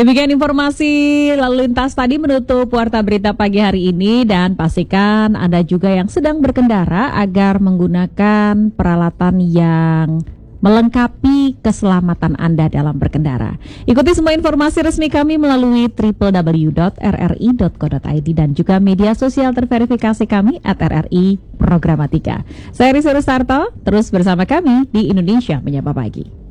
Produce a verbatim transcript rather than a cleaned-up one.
Demikian informasi lalu lintas tadi menutup Warta Berita pagi hari ini, dan pastikan Anda juga yang sedang berkendara agar menggunakan peralatan yang melengkapi keselamatan Anda dalam berkendara. Ikuti semua informasi resmi kami melalui w w w dot r r i dot co dot i d dan juga media sosial terverifikasi kami at R R I Programatika. Saya Risa Rustarto, terus bersama kami di Indonesia Menyapa Pagi.